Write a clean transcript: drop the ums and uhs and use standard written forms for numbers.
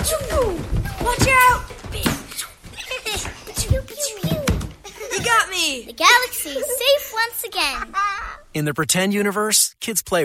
Watch out! You got me! The galaxy is safe once again. In the pretend universe, kids play